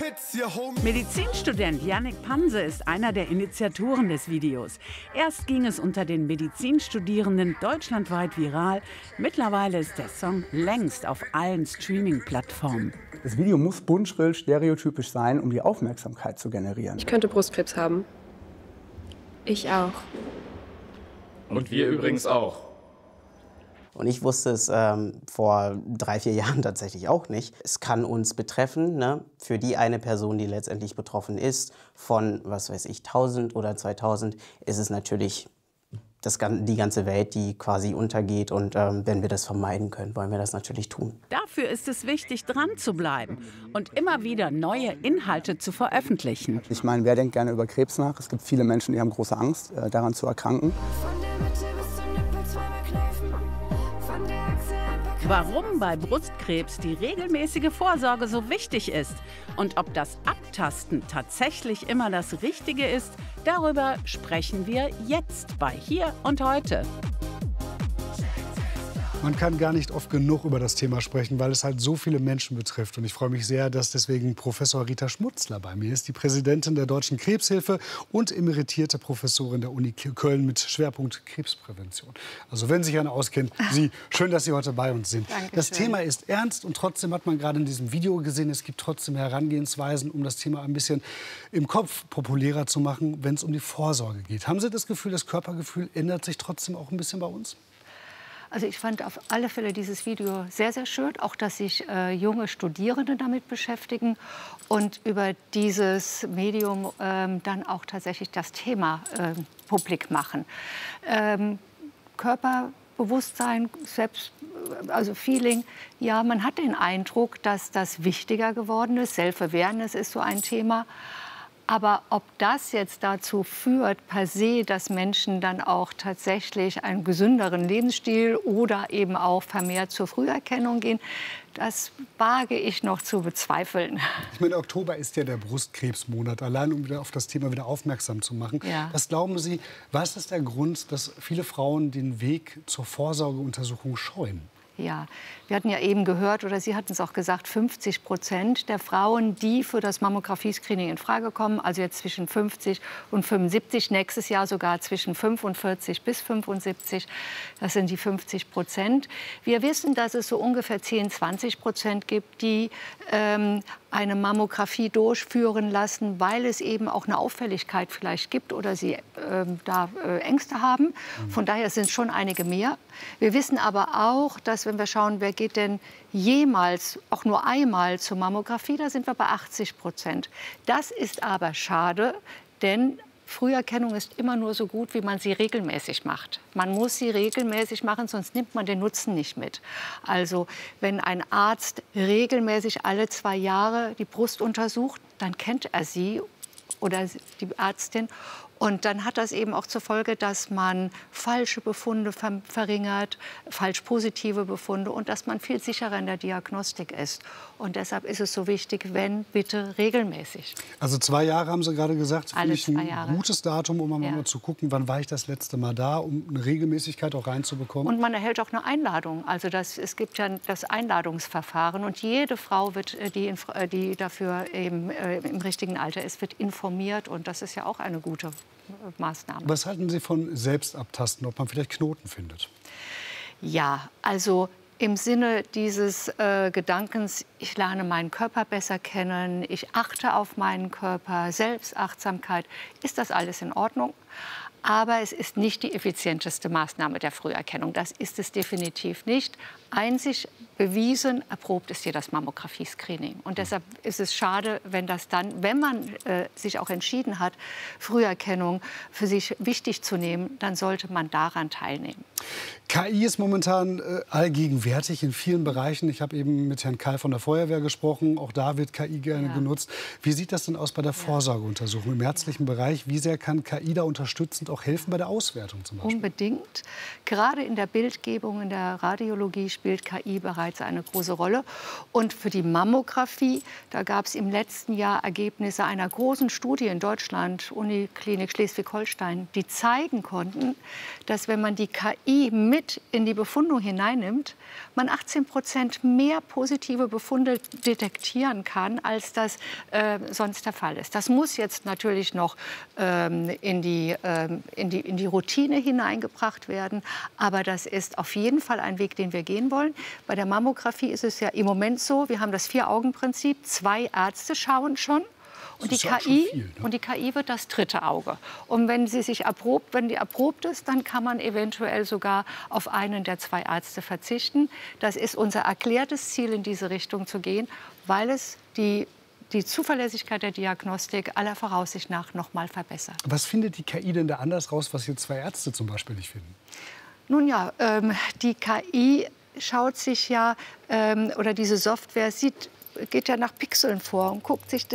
Medizinstudent Yannick Panse ist einer der Initiatoren des Videos. Erst ging es unter den Medizinstudierenden deutschlandweit viral. Mittlerweile ist der Song längst auf allen Streaming-Plattformen. Das Video muss bunt, schrill, stereotypisch sein, um die Aufmerksamkeit zu generieren. Ich könnte Brustkrebs haben. Ich auch. Und wir übrigens auch. Und ich wusste es vor 3, 4 Jahren tatsächlich auch nicht. Es kann uns betreffen, ne? Für die eine Person, die letztendlich betroffen ist, von, was weiß ich, 1000 oder 2000, ist es natürlich die ganze Welt, die quasi untergeht. Und wenn wir das vermeiden können, wollen wir das natürlich tun. Dafür ist es wichtig, dran zu bleiben und immer wieder neue Inhalte zu veröffentlichen. Ich meine, wer denkt gerne über Krebs nach? Es gibt viele Menschen, die haben große Angst, daran zu erkranken. Warum bei Brustkrebs die regelmäßige Vorsorge so wichtig ist und ob das Abtasten tatsächlich immer das Richtige ist, darüber sprechen wir jetzt bei Hier und Heute. Man kann gar nicht oft genug über das Thema sprechen, weil es halt so viele Menschen betrifft. Und ich freue mich sehr, dass deswegen Professor Rita Schmutzler bei mir ist, die Präsidentin der Deutschen Krebshilfe und emeritierte Professorin der Uni Köln mit Schwerpunkt Krebsprävention. Also wenn sich einer auskennt, Sie, schön, dass Sie heute bei uns sind. Dankeschön. Das Thema ist ernst und trotzdem hat man gerade in diesem Video gesehen, es gibt trotzdem Herangehensweisen, um das Thema ein bisschen im Kopf populärer zu machen, wenn es um die Vorsorge geht. Haben Sie das Gefühl, das Körpergefühl ändert sich trotzdem auch ein bisschen bei uns? Also ich fand auf alle Fälle dieses Video sehr, sehr schön, auch dass sich junge Studierende damit beschäftigen und über dieses Medium dann auch tatsächlich das Thema publik machen. Körperbewusstsein, also Feeling, ja, man hat den Eindruck, dass das wichtiger geworden ist. Self-Awareness ist so ein Thema. Aber ob das jetzt dazu führt, per se, dass Menschen dann auch tatsächlich einen gesünderen Lebensstil oder eben auch vermehrt zur Früherkennung gehen, das wage ich noch zu bezweifeln. Ich meine, Oktober ist ja der Brustkrebsmonat, allein um wieder auf das Thema wieder aufmerksam zu machen. Ja. Was glauben Sie, was ist der Grund, dass viele Frauen den Weg zur Vorsorgeuntersuchung scheuen? Ja, wir hatten ja eben gehört, oder Sie hatten es auch gesagt, 50% der Frauen, die für das Mammographie-Screening in Frage kommen, also jetzt zwischen 50 und 75, nächstes Jahr sogar zwischen 45 bis 75, das sind die 50%. Wir wissen, dass es so ungefähr 10-20% gibt, die eine Mammographie durchführen lassen, weil es eben auch eine Auffälligkeit vielleicht gibt oder sie Ängste haben. Von daher sind es schon einige mehr. Wir wissen aber auch, dass wenn wir schauen, wer geht denn jemals, auch nur einmal zur Mammographie, da sind wir bei 80%. Das ist aber schade, denn Früherkennung ist immer nur so gut, wie man sie regelmäßig macht. Man muss sie regelmäßig machen, sonst nimmt man den Nutzen nicht mit. Also wenn ein Arzt regelmäßig alle 2 Jahre die Brust untersucht, dann kennt er sie oder die Ärztin. Und dann hat das eben auch zur Folge, dass man falsche Befunde verringert, falsch positive Befunde und dass man viel sicherer in der Diagnostik ist. Und deshalb ist es so wichtig, wenn, bitte regelmäßig. Also 2 Jahre haben Sie gerade gesagt. Alle Finde ich 2 Jahre. Ein gutes Datum, um mal zu gucken, wann war ich das letzte Mal da, um eine Regelmäßigkeit auch reinzubekommen. Und man erhält auch eine Einladung. Also es gibt ja das Einladungsverfahren und jede Frau, die dafür eben im richtigen Alter ist, wird informiert. Und das ist ja auch eine gute Maßnahme. Was halten Sie von Selbstabtasten, ob man vielleicht Knoten findet? Ja, also im Sinne dieses Gedankens, ich lerne meinen Körper besser kennen, ich achte auf meinen Körper, Selbstachtsamkeit, ist das alles in Ordnung. Aber es ist nicht die effizienteste Maßnahme der Früherkennung. Das ist es definitiv nicht. Einzig bewiesen, erprobt ist hier das Mammographie-Screening. Und deshalb ist es schade, wenn das dann, wenn man sich auch entschieden hat, Früherkennung für sich wichtig zu nehmen, dann sollte man daran teilnehmen. KI ist momentan allgegenwärtig in vielen Bereichen. Ich habe eben mit Herrn Keil von der Feuerwehr gesprochen. Auch da wird KI gerne genutzt. Wie sieht das denn aus bei der Vorsorgeuntersuchung im ärztlichen Bereich? Wie sehr kann KI da unterstützen? unterstützend auch helfen bei der Auswertung zum Beispiel? Unbedingt. Gerade in der Bildgebung, in der Radiologie spielt KI bereits eine große Rolle. Und für die Mammographie, da gab es im letzten Jahr Ergebnisse einer großen Studie in Deutschland, Uniklinik Schleswig-Holstein, die zeigen konnten, dass wenn man die KI mit in die Befundung hineinnimmt, man 18% mehr positive Befunde detektieren kann, als das sonst der Fall ist. Das muss jetzt natürlich noch in die Routine hineingebracht werden. Aber das ist auf jeden Fall ein Weg, den wir gehen wollen. Bei der Mammographie ist es ja im Moment so, wir haben das 4-Augen-Prinzip. 2 Ärzte schauen schon. Und die KI wird das 3. Auge. Und wenn die erprobt ist, dann kann man eventuell sogar auf einen der 2 Ärzte verzichten. Das ist unser erklärtes Ziel, in diese Richtung zu gehen, weil es die Zuverlässigkeit der Diagnostik aller Voraussicht nach noch mal verbessert. Was findet die KI denn da anders raus, was jetzt 2 Ärzte zum Beispiel nicht finden? Nun ja, die KI schaut sich ja, oder diese Software geht ja nach Pixeln vor und guckt sich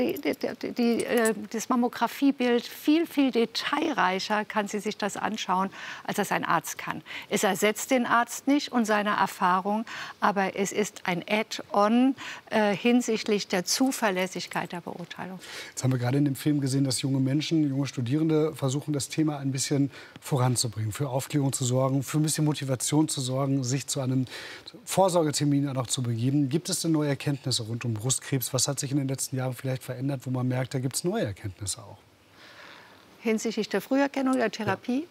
das Mammografiebild viel, viel detailreicher, kann sie sich das anschauen, als das ein Arzt kann. Es ersetzt den Arzt nicht und seine Erfahrung, aber es ist ein Add-on hinsichtlich der Zuverlässigkeit der Beurteilung. Jetzt haben wir gerade in dem Film gesehen, dass junge Menschen, junge Studierende versuchen, das Thema ein bisschen voranzubringen, für Aufklärung zu sorgen, für ein bisschen Motivation zu sorgen, sich zu einem Vorsorgetermin auch zu begeben. Gibt es denn neue Erkenntnisse rund um Brustkrebs? Was hat sich in den letzten Jahren vielleicht verändert, wo man merkt, da gibt es neue Erkenntnisse auch? Hinsichtlich der Früherkennung, der Therapie?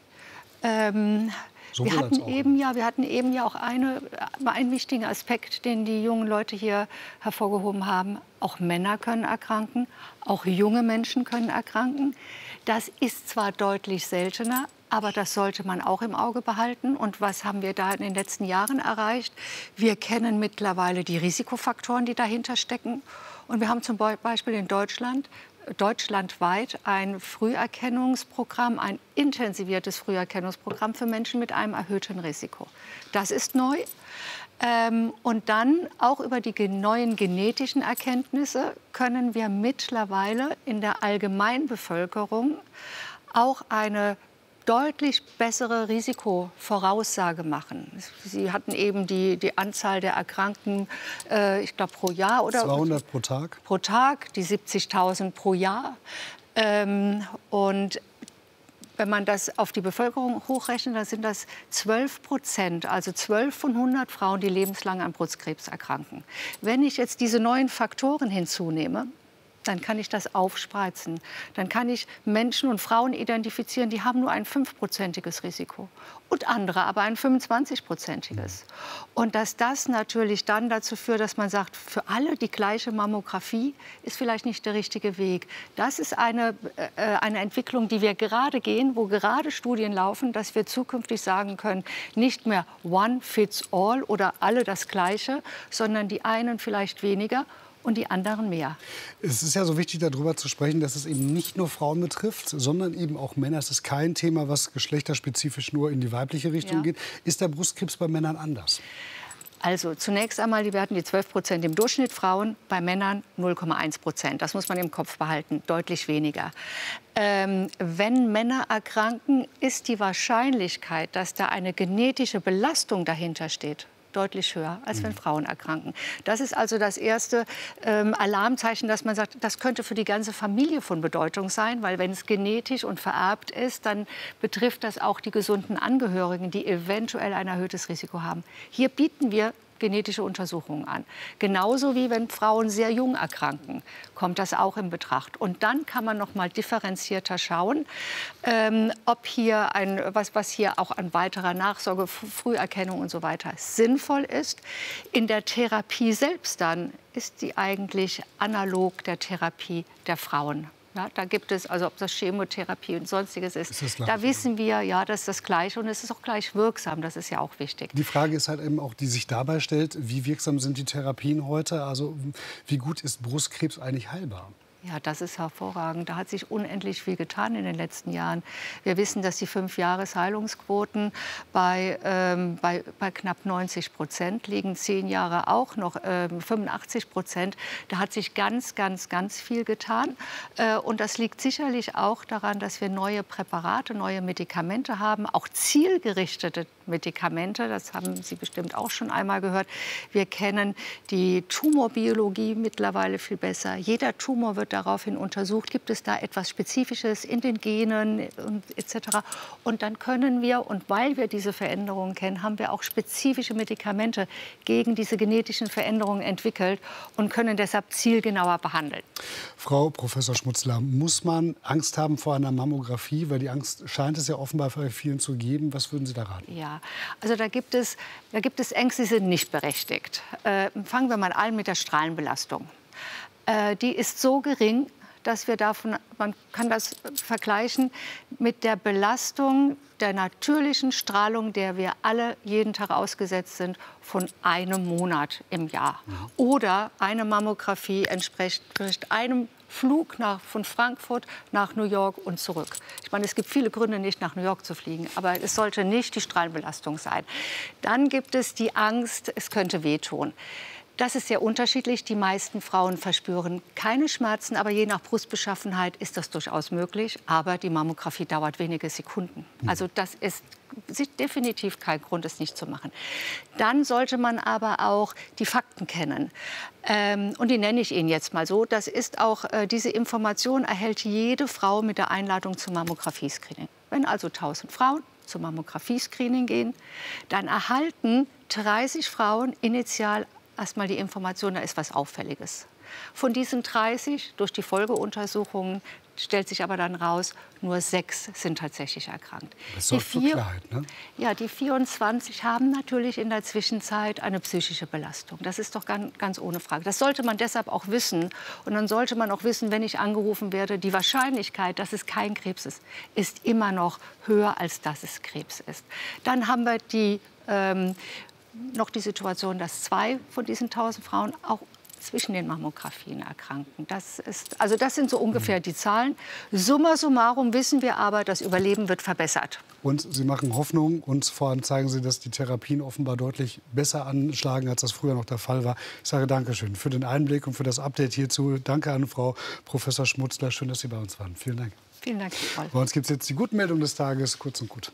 Wir hatten eben ja auch einen wichtigen Aspekt, den die jungen Leute hier hervorgehoben haben. Auch Männer können erkranken, auch junge Menschen können erkranken. Das ist zwar deutlich seltener, aber das sollte man auch im Auge behalten. Und was haben wir da in den letzten Jahren erreicht? Wir kennen mittlerweile die Risikofaktoren, die dahinter stecken. Und wir haben zum Beispiel in deutschlandweit ein Früherkennungsprogramm, ein intensiviertes Früherkennungsprogramm für Menschen mit einem erhöhten Risiko. Das ist neu. Und dann auch über die neuen genetischen Erkenntnisse können wir mittlerweile in der Allgemeinbevölkerung auch eine deutlich bessere Risikovoraussage machen. Sie hatten eben die Anzahl der Erkrankten, ich glaube, pro Jahr. Oder 200 pro Tag? Pro Tag, die 70.000 pro Jahr. Und wenn man das auf die Bevölkerung hochrechnet, dann sind das 12%, also 12 von 100 Frauen, die lebenslang an Brustkrebs erkranken. Wenn ich jetzt diese neuen Faktoren hinzunehme, dann kann ich das aufspreizen. Dann kann ich Menschen und Frauen identifizieren, die haben nur ein 5%iges Risiko und andere aber ein 25%iges. Und dass das natürlich dann dazu führt, dass man sagt, für alle die gleiche Mammographie ist vielleicht nicht der richtige Weg. Das ist eine Entwicklung, die wir gerade gehen, wo gerade Studien laufen, dass wir zukünftig sagen können, nicht mehr one fits all oder alle das Gleiche, sondern die einen vielleicht weniger und die anderen mehr. Es ist ja so wichtig, darüber zu sprechen, dass es eben nicht nur Frauen betrifft, sondern eben auch Männer. Es ist kein Thema, was geschlechterspezifisch nur in die weibliche Richtung geht. Ist der Brustkrebs bei Männern anders? Also zunächst einmal, wir hatten die 12% im Durchschnitt Frauen, bei Männern 0,1%. Das muss man im Kopf behalten, deutlich weniger. Wenn Männer erkranken, ist die Wahrscheinlichkeit, dass da eine genetische Belastung dahinter steht, deutlich höher, als wenn Frauen erkranken. Das ist also das erste Alarmzeichen, dass man sagt, das könnte für die ganze Familie von Bedeutung sein, weil wenn es genetisch und vererbt ist, dann betrifft das auch die gesunden Angehörigen, die eventuell ein erhöhtes Risiko haben. Hier bieten wir genetische Untersuchungen an. Genauso wie wenn Frauen sehr jung erkranken, kommt das auch in Betracht. Und dann kann man noch mal differenzierter schauen, ob hier was hier auch an weiterer Nachsorge, Früherkennung und so weiter sinnvoll ist. In der Therapie selbst dann ist die eigentlich analog der Therapie der Frauen. Ja, da gibt es, also ob das Chemotherapie und Sonstiges ist, da wissen wir, ja, das ist das Gleiche und es ist auch gleich wirksam, das ist ja auch wichtig. Die Frage ist halt eben auch, die sich dabei stellt, wie wirksam sind die Therapien heute? Also wie gut ist Brustkrebs eigentlich heilbar? Ja, das ist hervorragend. Da hat sich unendlich viel getan in den letzten Jahren. Wir wissen, dass die 5-Jahres-Heilungsquoten bei knapp 90% liegen, 10 Jahre auch noch 85%. Da hat sich ganz, ganz, ganz viel getan. Und das liegt sicherlich auch daran, dass wir neue Präparate, neue Medikamente haben, auch zielgerichtete Medikamente. Das haben Sie bestimmt auch schon einmal gehört. Wir kennen die Tumorbiologie mittlerweile viel besser. Jeder Tumor wird daraufhin untersucht, gibt es da etwas Spezifisches in den Genen und etc. Und dann können wir, und weil wir diese Veränderungen kennen, haben wir auch spezifische Medikamente gegen diese genetischen Veränderungen entwickelt und können deshalb zielgenauer behandeln. Frau Professor Schmutzler, muss man Angst haben vor einer Mammographie? Weil die Angst scheint es ja offenbar bei vielen zu geben. Was würden Sie da raten? Ja, also da gibt es Ängste, die sind nicht berechtigt. Fangen wir mal an mit der Strahlenbelastung. Die ist so gering, dass man kann das vergleichen mit der Belastung der natürlichen Strahlung, der wir alle jeden Tag ausgesetzt sind, von einem Monat im Jahr. Oder eine Mammographie entspricht einem Flug von Frankfurt nach New York und zurück. Ich meine, es gibt viele Gründe, nicht nach New York zu fliegen, aber es sollte nicht die Strahlenbelastung sein. Dann gibt es die Angst, es könnte wehtun. Das ist sehr unterschiedlich. Die meisten Frauen verspüren keine Schmerzen, aber je nach Brustbeschaffenheit ist das durchaus möglich. Aber die Mammographie dauert wenige Sekunden. Also das ist definitiv kein Grund, es nicht zu machen. Dann sollte man aber auch die Fakten kennen. Und die nenne ich Ihnen jetzt mal so. Das ist auch, diese Information erhält jede Frau mit der Einladung zum Mammographie-Screening. Wenn also 1000 Frauen zum Mammographie-Screening gehen, dann erhalten 30 Frauen initial erstmal die Information, da ist was Auffälliges. Von diesen 30, durch die Folgeuntersuchungen, stellt sich aber dann raus, nur 6 sind tatsächlich erkrankt. Das sorgt für Klarheit, ne? Ja, die 24 haben natürlich in der Zwischenzeit eine psychische Belastung. Das ist doch ganz ohne Frage. Das sollte man deshalb auch wissen. Und dann sollte man auch wissen, wenn ich angerufen werde, die Wahrscheinlichkeit, dass es kein Krebs ist immer noch höher, als dass es Krebs ist. Dann haben wir noch die Situation, dass 2 von diesen 1000 Frauen auch zwischen den Mammografien erkranken. Das sind so ungefähr die Zahlen. Summa summarum wissen wir aber, das Überleben wird verbessert. Und Sie machen Hoffnung und vor allem zeigen Sie, dass die Therapien offenbar deutlich besser anschlagen, als das früher noch der Fall war. Ich sage Dankeschön für den Einblick und für das Update hierzu. Danke an Frau Professor Schmutzler. Schön, dass Sie bei uns waren. Vielen Dank. Vielen Dank, Herr Voll. Bei uns gibt es jetzt die guten Meldungen des Tages, kurz und gut.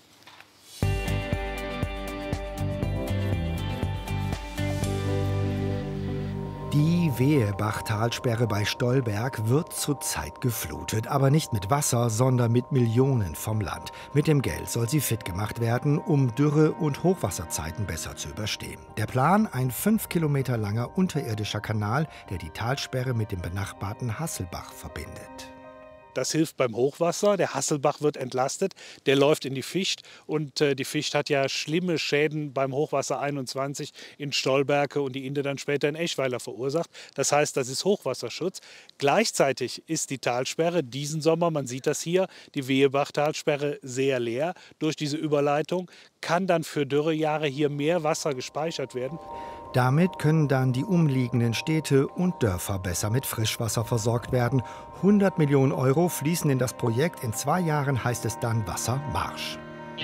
Die Wehebach-Talsperre bei Stolberg wird zurzeit geflutet. Aber nicht mit Wasser, sondern mit Millionen vom Land. Mit dem Geld soll sie fit gemacht werden, um Dürre- und Hochwasserzeiten besser zu überstehen. Der Plan: ein 5 Kilometer langer unterirdischer Kanal, der die Talsperre mit dem benachbarten Hasselbach verbindet. Das hilft beim Hochwasser. Der Hasselbach wird entlastet. Der läuft in die Ficht. Und die Ficht hat ja schlimme Schäden beim Hochwasser 21 in Stolberge und die Inde dann später in Eschweiler verursacht. Das heißt, das ist Hochwasserschutz. Gleichzeitig ist die Talsperre diesen Sommer, man sieht das hier, die Wehebach-Talsperre sehr leer. Durch diese Überleitung kann dann für Dürrejahre hier mehr Wasser gespeichert werden. Damit können dann die umliegenden Städte und Dörfer besser mit Frischwasser versorgt werden. 100 Millionen Euro fließen in das Projekt. In 2 Jahren heißt es dann Wassermarsch.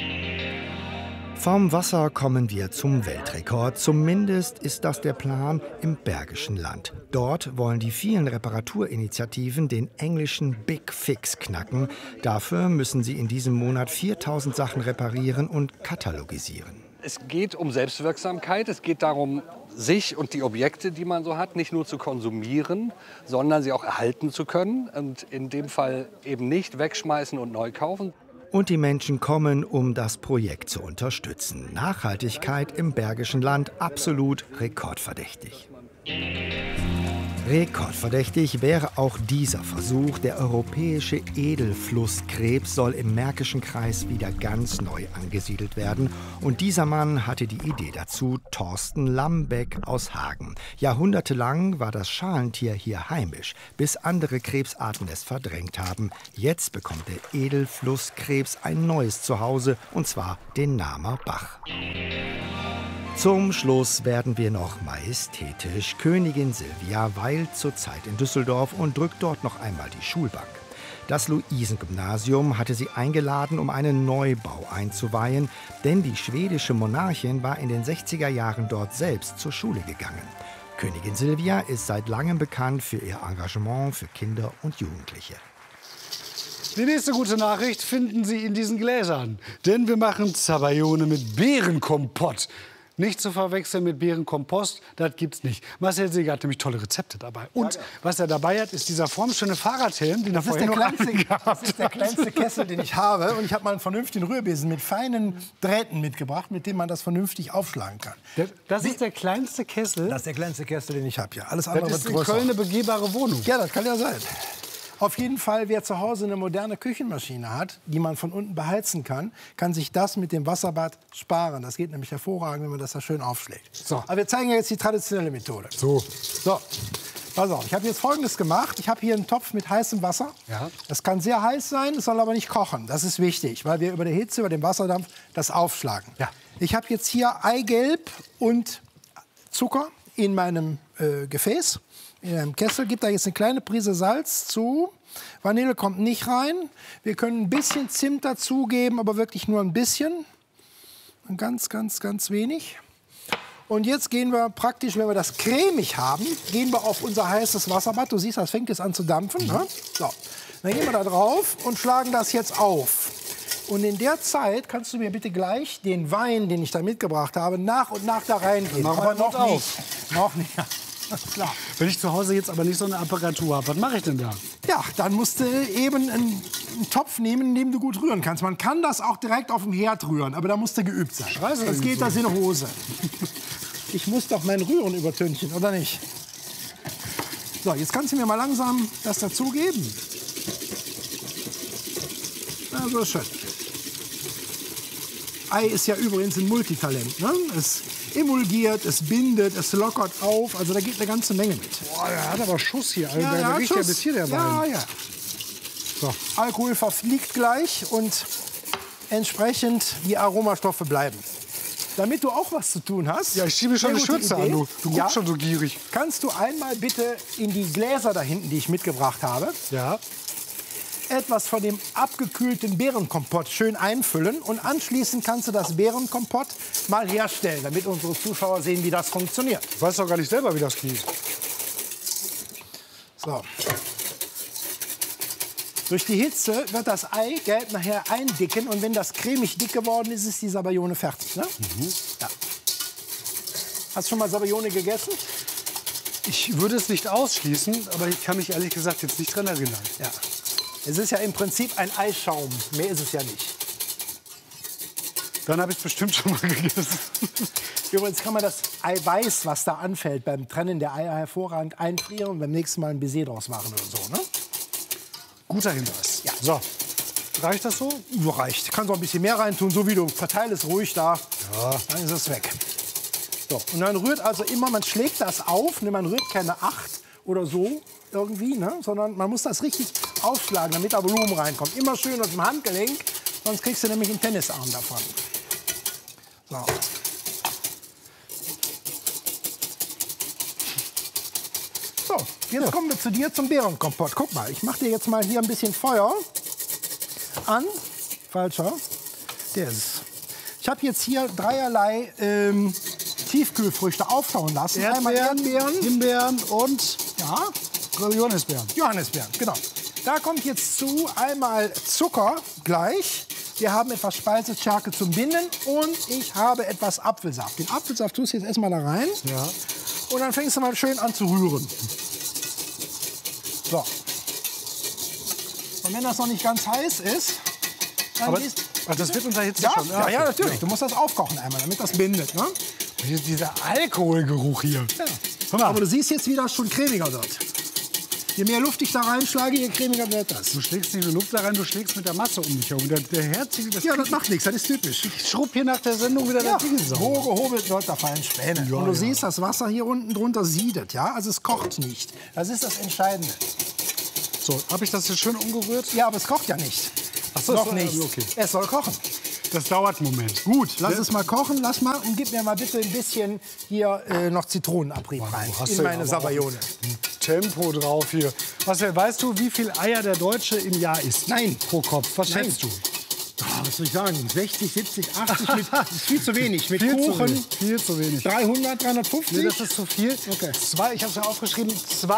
Vom Wasser kommen wir zum Weltrekord. Zumindest ist das der Plan im Bergischen Land. Dort wollen die vielen Reparaturinitiativen den englischen Big Fix knacken. Dafür müssen sie in diesem Monat 4000 Sachen reparieren und katalogisieren. Es geht um Selbstwirksamkeit. Es geht darum, sich und die Objekte, die man so hat, nicht nur zu konsumieren, sondern sie auch erhalten zu können. Und in dem Fall eben nicht wegschmeißen und neu kaufen. Und die Menschen kommen, um das Projekt zu unterstützen. Nachhaltigkeit im Bergischen Land absolut rekordverdächtig. Rekordverdächtig wäre auch dieser Versuch. Der europäische Edelflusskrebs soll im Märkischen Kreis wieder ganz neu angesiedelt werden. Und dieser Mann hatte die Idee dazu, Thorsten Lambeck aus Hagen. Jahrhundertelang war das Schalentier hier heimisch, bis andere Krebsarten es verdrängt haben. Jetzt bekommt der Edelflusskrebs ein neues Zuhause, und zwar den Namer Bach. Zum Schluss werden wir noch majestätisch. Königin Silvia weilt zurzeit in Düsseldorf und drückt dort noch einmal die Schulbank. Das Luisengymnasium hatte sie eingeladen, um einen Neubau einzuweihen, denn die schwedische Monarchin war in den 60er Jahren dort selbst zur Schule gegangen. Königin Silvia ist seit langem bekannt für ihr Engagement für Kinder und Jugendliche. Die nächste gute Nachricht finden Sie in diesen Gläsern. Denn wir machen Zabayone mit Beerenkompott. Nicht zu verwechseln mit Beerenkompost, das gibt's nicht. Marcel Seeger hat nämlich tolle Rezepte dabei. Und was er dabei hat, ist dieser formschöne Fahrradhelm, den er vorher noch angehabt hat. Das ist der kleinste Kessel, den ich habe. Und ich habe mal einen vernünftigen Rührbesen mit feinen Drähten mitgebracht, mit dem man das vernünftig aufschlagen kann. Das ist der kleinste Kessel? Das ist der kleinste Kessel, den ich habe, ja. Alles andere das ist wird in größer. Köln eine begehbare Wohnung. Ja, das kann ja sein. Auf jeden Fall, wer zu Hause eine moderne Küchenmaschine hat, die man von unten beheizen kann, kann sich das mit dem Wasserbad sparen. Das geht nämlich hervorragend, wenn man das da schön aufschlägt. So. Aber wir zeigen ja jetzt die traditionelle Methode. So, pass auf, ich habe jetzt Folgendes gemacht. Ich habe hier einen Topf mit heißem Wasser. Ja. Das kann sehr heiß sein, es soll aber nicht kochen. Das ist wichtig, weil wir über der Hitze, über den Wasserdampf das aufschlagen. Ja. Ich habe jetzt hier Eigelb und Zucker in meinem Gefäß. In einem Kessel gibt da jetzt eine kleine Prise Salz zu. Vanille kommt nicht rein. Wir können ein bisschen Zimt dazugeben, aber wirklich nur ein bisschen. Ganz, ganz, ganz wenig. Und jetzt gehen wir praktisch, wenn wir das cremig haben, gehen wir auf unser heißes Wasserbad. Du siehst, das fängt jetzt an zu dampfen. Ne? So. Dann gehen wir da drauf und schlagen das jetzt auf. Und in der Zeit kannst du mir bitte gleich den Wein, den ich da mitgebracht habe, nach und nach da reingeben. Aber noch nicht. Noch nicht. Klar. Wenn ich zu Hause jetzt aber nicht so eine Apparatur habe, was mache ich denn da? Ja, dann musst du eben einen Topf nehmen, in dem du gut rühren kannst. Man kann das auch direkt auf dem Herd rühren, aber da musst du geübt sein. Das geht das in die Hose. Ich muss doch mein Rühren übertünchen, oder nicht? So, jetzt kannst du mir mal langsam das dazugeben. Na, so ist schön. Ei ist ja übrigens ein Multitalent. Ne? Es emulgiert, es bindet, es lockert auf. Also da geht eine ganze Menge mit. Boah, der hat aber Schuss hier. Also der riecht ja bis hier der Wein. Ja, ja. So. Alkohol verfliegt gleich und entsprechend die Aromastoffe bleiben. Damit du auch was zu tun hast. Ja, ich schiebe schon eine Schürze an. Du guckst schon so gierig. Kannst du einmal bitte in die Gläser da hinten, die ich mitgebracht habe, ja, etwas von dem abgekühlten Beerenkompott schön einfüllen. Und anschließend kannst du das Beerenkompott mal herstellen, damit unsere Zuschauer sehen, wie das funktioniert. Ich weiß doch gar nicht selber, wie das geht. So. Durch die Hitze wird das Eigelb nachher eindicken. Und wenn das cremig dick geworden ist, ist die Zabayone fertig. Ne? Ja. Hast du schon mal Zabayone gegessen? Ich würde es nicht ausschließen, aber ich kann mich ehrlich gesagt jetzt nicht dran erinnern. Ja. Es ist ja im Prinzip ein Eischaum. Mehr ist es ja nicht. Dann habe ich es bestimmt schon mal gegessen. Übrigens kann man das Eiweiß, was da anfällt, beim Trennen der Eier hervorragend einfrieren und beim nächsten Mal ein Baiser draus machen oder so. Ne? Guter Hinweis. Ja. So. Reicht das so? So reicht. Kannst auch ein bisschen mehr reintun, so wie du. Verteile es ruhig da. Ja. Dann ist es weg. So. Und dann rührt also immer, man schlägt das auf. Ne? Man rührt keine 8 oder so irgendwie, ne? Sondern man muss das richtig aufschlagen, damit da Volumen reinkommt. Immer schön aus dem Handgelenk, sonst kriegst du nämlich einen Tennisarm davon. So. So, jetzt kommen wir zu dir zum Beerenkompott. Guck mal, ich mache dir jetzt mal hier ein bisschen Feuer an. Falscher. Der ist es. Ich habe jetzt hier dreierlei Tiefkühlfrüchte auftauen lassen. Erdbeeren, Himbeeren und Johannisbeeren. Johannisbeeren, genau. Da kommt jetzt zu einmal Zucker gleich. Wir haben etwas Speisestärke zum Binden und ich habe etwas Apfelsaft. Den Apfelsaft tust du jetzt erstmal da rein. Ja. Und dann fängst du mal schön an zu rühren. So. Und wenn das noch nicht ganz heiß ist, dann aber das wird unter Hitze schon. Ja, ja, natürlich. Du musst das aufkochen einmal, damit das bindet. Ne? Dieser Alkoholgeruch hier. Ja. Aber du siehst jetzt, wie das schon cremiger wird. Je mehr Luft ich da reinschlage, je cremiger wird das. Du schlägst nicht nur Luft da rein, du schlägst mit der Masse um dich herum. Der Herzige, das macht nichts, das ist typisch. Ich schrubb hier nach der Sendung wieder das Ding sauber. Wo gehobelt wird, da fallen Späne. Ja, und du siehst, das Wasser hier unten drunter siedet. Ja? Also es kocht nicht. Das ist das Entscheidende. So, habe ich das jetzt schön umgerührt? Ja, aber es kocht ja nicht. Ach so, noch nicht. Okay. Es soll kochen. Das dauert einen Moment. Gut. Lass es mal kochen, lass mal und gib mir mal bitte ein bisschen hier noch Zitronenabrieb rein in meine Sabayone. Tempo drauf hier. Marcel, weißt du, wie viel Eier der Deutsche im Jahr isst? Nein. Pro Kopf. Was schätzt du? Was soll ich sagen? 60, 70, 80, das ist viel zu wenig. Mit Viel Kuchen zu wenig. Viel zu wenig. 300, 350? Nee, das ist zu viel. Okay. Ich habe es ja aufgeschrieben,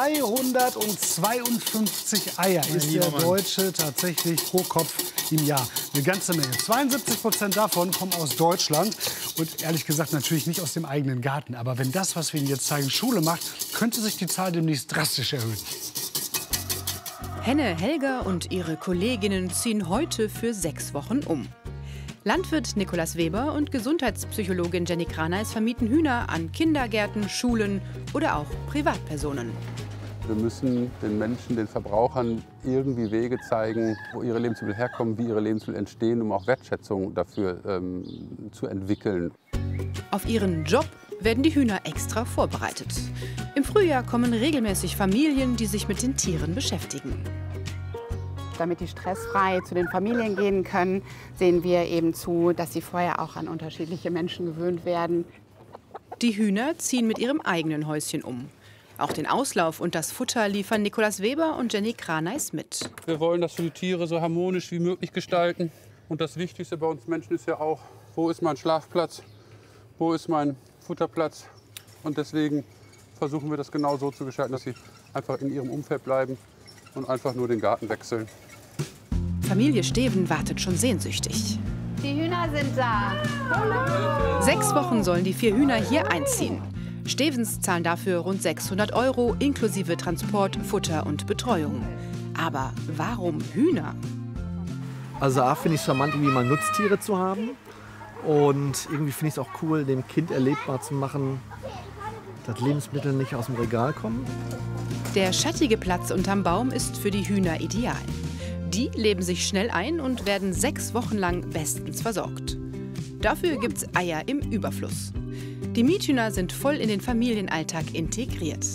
252 Eier isst der Deutsche tatsächlich pro Kopf im Jahr. Eine ganze Menge. 72% davon kommen aus Deutschland und ehrlich gesagt natürlich nicht aus dem eigenen Garten. Aber wenn das, was wir Ihnen jetzt zeigen, Schule macht, könnte sich die Zahl demnächst drastisch erhöhen. Henne, Helga und ihre Kolleginnen ziehen heute für 6 Wochen um. Landwirt Nikolaus Weber und Gesundheitspsychologin Jenny Kraneis vermieten Hühner an Kindergärten, Schulen oder auch Privatpersonen. Wir müssen den Menschen, den Verbrauchern irgendwie Wege zeigen, wo ihre Lebensmittel herkommen, wie ihre Lebensmittel entstehen, um auch Wertschätzung dafür zu entwickeln. Auf ihren Job werden die Hühner extra vorbereitet. Im Frühjahr kommen regelmäßig Familien, die sich mit den Tieren beschäftigen. Damit die stressfrei zu den Familien gehen können, sehen wir eben zu, dass sie vorher auch an unterschiedliche Menschen gewöhnt werden. Die Hühner ziehen mit ihrem eigenen Häuschen um. Auch den Auslauf und das Futter liefern Nikolaus Weber und Jenny Kraneis mit. Wir wollen das für die Tiere so harmonisch wie möglich gestalten. Und das Wichtigste bei uns Menschen ist ja auch, wo ist mein Schlafplatz, wo ist mein Futterplatz. Und deswegen versuchen wir das genau so zu gestalten, dass sie einfach in ihrem Umfeld bleiben und einfach nur den Garten wechseln. Familie Steven wartet schon sehnsüchtig. Die Hühner sind da. 6 Wochen sollen die 4 Hühner hier einziehen. Stevens zahlen dafür rund 600 € inklusive Transport, Futter und Betreuung. Aber warum Hühner? Also A, finde ich es charmant, irgendwie mal Nutztiere zu haben. Und irgendwie finde ich es auch cool, dem Kind erlebbar zu machen, dass Lebensmittel nicht aus dem Regal kommen. Der schattige Platz unterm Baum ist für die Hühner ideal. Die leben sich schnell ein und werden 6 Wochen lang bestens versorgt. Dafür gibt's Eier im Überfluss. Die Miethühner sind voll in den Familienalltag integriert.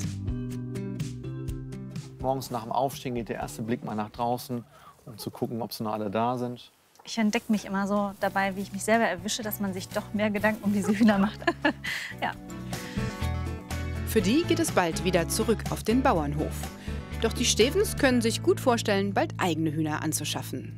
Morgens nach dem Aufstehen geht der erste Blick mal nach draußen, um zu gucken, ob sie noch alle da sind. Ich entdecke mich immer so dabei, wie ich mich selber erwische, dass man sich doch mehr Gedanken um diese Hühner macht. Ja. Für die geht es bald wieder zurück auf den Bauernhof. Doch die Stevens können sich gut vorstellen, bald eigene Hühner anzuschaffen.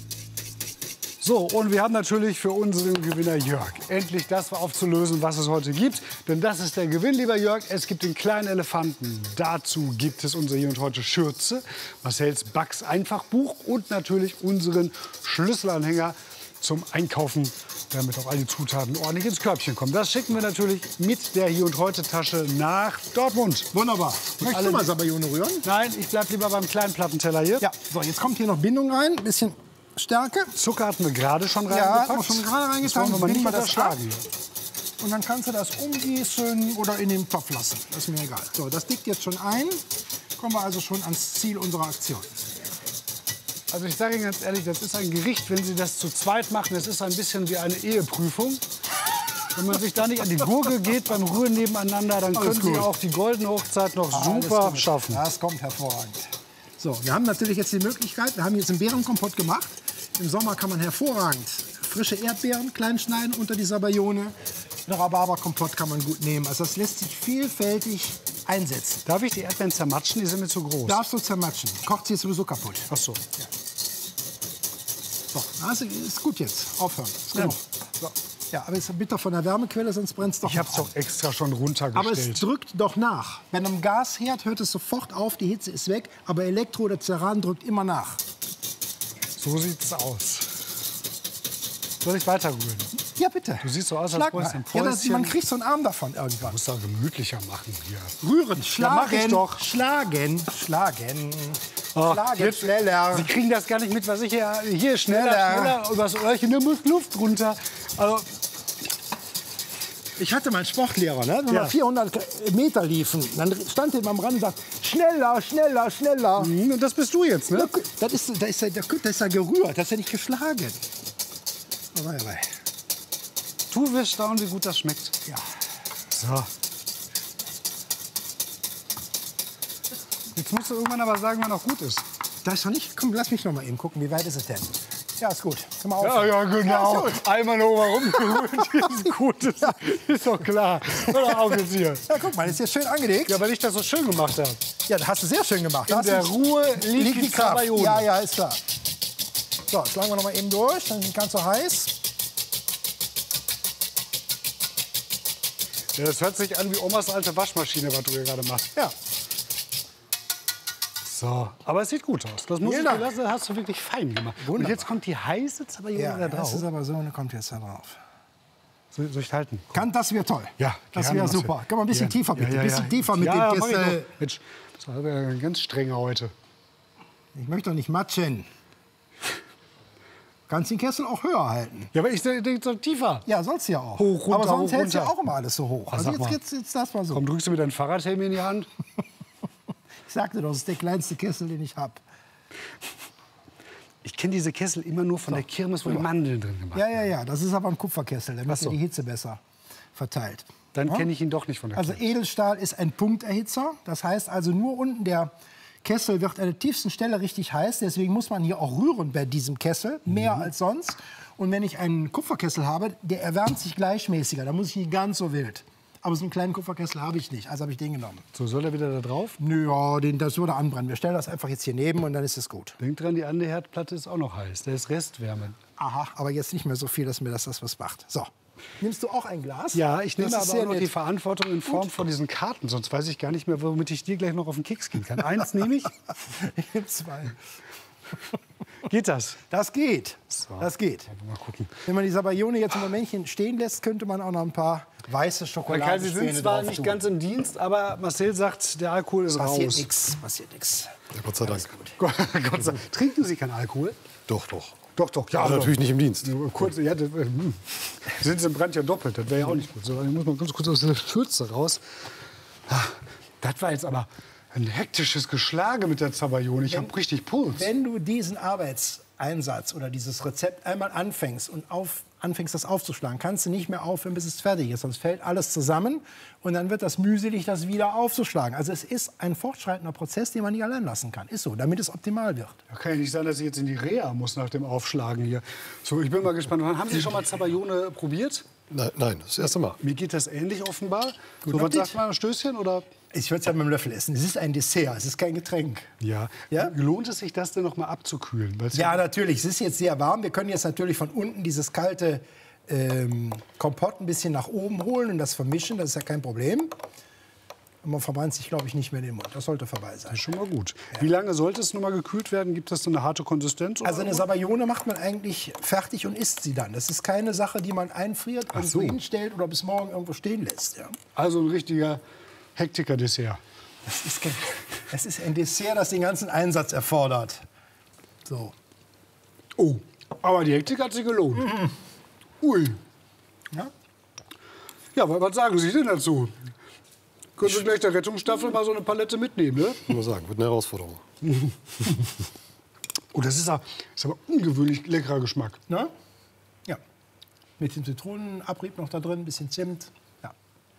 So, und wir haben natürlich für unseren Gewinner Jörg endlich das aufzulösen, was es heute gibt. Denn das ist der Gewinn, lieber Jörg. Es gibt den kleinen Elefanten. Dazu gibt es unser Hier und Heute Schürze, Marcels Bugs Einfachbuch und natürlich unseren Schlüsselanhänger zum Einkaufen, damit auch alle Zutaten ordentlich ins Körbchen kommen. Das schicken wir natürlich mit der Hier und Heute Tasche nach Dortmund. Wunderbar. Möchtest du mal Sabayone rühren? Nein, ich bleib lieber beim kleinen Plattenteller hier. Ja, so, jetzt kommt hier noch Bindung rein, ein bisschen Stärke. Zucker hatten wir gerade schon reingepackt. reingepackt. Ja, haben wir schon gerade reingetan. Das wollen wir mal nicht unterschlagen. Und dann kannst du das umgießen oder in den Topf lassen. Das ist mir egal. So, das liegt jetzt schon ein. Kommen wir also schon ans Ziel unserer Aktion. Also ich sage Ihnen ganz ehrlich, das ist ein Gericht, wenn Sie das zu zweit machen, das ist ein bisschen wie eine Eheprüfung. Wenn man sich da nicht an die Gurgel geht beim Rühren nebeneinander, dann können Sie auch die goldene Hochzeit noch super schaffen. Das kommt hervorragend. So, wir haben natürlich jetzt die Möglichkeit, wir haben jetzt einen Beerenkompott gemacht. Im Sommer kann man hervorragend frische Erdbeeren klein schneiden unter die Sabayone. Einen Rhabarberkompott kann man gut nehmen. Also das lässt sich vielfältig einsetzen. Darf ich die Erdbeeren zermatschen? Die sind mir zu groß. Darfst du zermatschen. Kocht sie sowieso kaputt. Ach so. Ja. So, also ist gut jetzt. Aufhören. Ist genug. So. Ja, aber es ist bitter von der Wärmequelle, sonst brennt es doch. Ich habe es doch extra schon runtergestellt. Aber es drückt doch nach. Bei einem Gasherd hört es sofort auf, die Hitze ist weg. Aber Elektro oder Ceran drückt immer nach. So sieht's aus. Soll ich weiter rühren? Ja, bitte. Du siehst so aus, als bräuchst du ein Päuschen. Ja, man kriegt so einen Arm davon irgendwann. Muss da gemütlicher machen hier. Rühren, schlagen, ja, mach ich doch. Schlagen, schlagen. Oh, schlagen, jetzt, schneller. Sie kriegen das gar nicht mit, was ich hier schneller übers Öhrchen, da muss Luft runter. Also, ich hatte meinen Sportlehrer, ne? Wenn wir 400 Meter liefen, dann stand er am Rand und sagt, schneller, schneller, schneller. Und das bist du jetzt, ne? Das ist ja gerührt, das ist ja nicht geschlagen. Aber ja, du wirst staunen, wie gut das schmeckt. Ja. So. Jetzt musst du irgendwann aber sagen, wann auch gut ist. Das ist noch nicht. Komm, lass mich noch mal eben gucken, wie weit ist es denn? Ja, ist gut. Können wir Ja, ja, genau. Ja, ist gut. Einmal noch mal rumgerührt, ist gut. Ist doch klar. Hör auf jetzt hier. Ja, guck mal, ist jetzt schön angelegt. Ja, weil ich das so schön gemacht habe. Ja, das hast du sehr schön gemacht. In der Ruhe liegt die Kraft. Zabayone. Ja, ja, ist klar. So, schlagen wir noch mal eben durch, dann ist nicht ganz so heiß. Ja, das hört sich an wie Omas alte Waschmaschine, was du hier gerade machst. Ja. So, aber es sieht gut aus. Das muss ich dir lassen, das hast du wirklich fein gemacht. Wunderbar. Und jetzt kommt die heiße Zabayone Ja, da drauf. das ist aber so, und kommt jetzt da drauf. Soll ich halten? Das wäre toll. Ja, das gerne, wäre Marcel. super. Kann man ein bisschen Ja. tiefer bitte? Ja, Ein bisschen tiefer mit ja, dem mach ich Kessel. doch. Mensch, das war ja ganz strenger heute. Ich möchte doch nicht matschen. Kannst den Kessel auch höher halten. Ja, aber ich denke so tiefer. Ja, sollst du ja auch. Hoch, runter, aber sonst hoch, hältst du ja runter. auch immer alles so hoch. Ach, Also sag mal. jetzt das mal so. Komm, drückst du mir deinen Fahrradhelm in die Hand? Ich sagte doch, das ist der kleinste Kessel, den ich habe. Ich kenne diese Kessel immer nur von der Kirmes, wo die Mandeln drin gemacht Ja, ja, ja. Das ist aber ein Kupferkessel. Dann wird so. die Hitze besser verteilt. Dann Ja? kenne ich ihn doch nicht von der Also Kirmes. Edelstahl ist ein Punkterhitzer. Das heißt also nur unten der Kessel wird an der tiefsten Stelle richtig heiß. Deswegen muss man hier auch rühren bei diesem Kessel, mehr als sonst. Und wenn ich einen Kupferkessel habe, der erwärmt sich gleichmäßiger. Da muss ich nicht ganz so wild. Aber so einen kleinen Kupferkessel habe ich nicht. Also habe ich den genommen. So, soll er wieder da drauf? Nö, ja, das würde anbrennen. Wir stellen das einfach jetzt hier neben und dann ist es gut. Denk dran, die andere Herdplatte ist auch noch heiß. Da ist Restwärme. Aha, aber jetzt nicht mehr so viel, dass mir das was macht. So. Nimmst du auch ein Glas? Ja, ich nehme Das ist aber sehr auch noch nett. die Verantwortung in Form von diesen Karten. Sonst weiß ich gar nicht mehr, womit ich dir gleich noch auf den Keks gehen kann. Eins nehme ich. Ich nehme zwei. Geht das? Das geht. So. Das geht. Mal gucken. Wenn man die Sabayone jetzt im Momentchen stehen lässt, könnte man auch noch ein paar weiße Herr Schokolade. Keil, Sie sind zwar nicht ganz im Dienst, aber Marcel sagt, der Alkohol ist Passiert raus. nichts. Passiert nichts. Ja, Gott sei Dank. Gott sei Dank. Trinken Sie keinen Alkohol? Doch, doch. Doch, doch. Ja, natürlich nicht im Dienst. Kurz, ja, sind Sie im Brand ja doppelt. Das wäre ja auch nicht gut. So, ich muss mal ganz kurz aus der Schürze raus. Das war jetzt aber ein hektisches Geschlage mit der Zabayone. Ich habe richtig Puls. Wenn du diesen Arbeitseinsatz oder dieses Rezept einmal anfängst und anfängst, das aufzuschlagen, kannst du nicht mehr aufhören, bis es fertig ist. Sonst fällt alles zusammen und dann wird das mühselig, das wieder aufzuschlagen. Also es ist ein fortschreitender Prozess, den man nicht allein lassen kann. Ist so, damit es optimal wird. Da kann ja nicht sein, dass ich jetzt in die Reha muss nach dem Aufschlagen hier. So, ich bin mal gespannt. Haben Sie schon mal Zabayone probiert? Nein, das erste Mal. Mir geht das ähnlich offenbar. Guten So, was Appetit. sagt man, Stößchen oder? Ich würde es ja mit dem Löffel essen. Es ist ein Dessert, es ist kein Getränk. Ja. Ja? Lohnt es sich, das denn noch mal abzukühlen? Weil's Ja, natürlich. Es ist jetzt sehr warm. Wir können jetzt natürlich von unten dieses kalte Kompott ein bisschen nach oben holen und das vermischen. Das ist ja kein Problem. Und man verbrennt sich, glaube ich, nicht mehr in den Mund. Das sollte vorbei sein. Das ist schon mal gut. Wie lange sollte es noch mal gekühlt werden? Gibt es so eine harte Konsistenz? Also eine oder? Sabayone macht man eigentlich fertig und isst sie dann. Das ist keine Sache, die man einfriert, Ach irgendwo so. hinstellt oder bis morgen irgendwo stehen lässt. Ja. Also ein richtiger Hektiker-Dessert. Es ist ein Dessert, das den ganzen Einsatz erfordert. So. Oh, aber die Hektik hat sich gelohnt. Ui. Ja? Ja, was sagen Sie denn dazu? Können Sie gleich der Rettungsstaffel mal so eine Palette mitnehmen, ne? Ich muss sagen, wird eine Herausforderung. Oh, das ist aber ungewöhnlich leckerer Geschmack. Na? Ja. Mit dem Zitronenabrieb noch da drin, ein bisschen Zimt. Ja.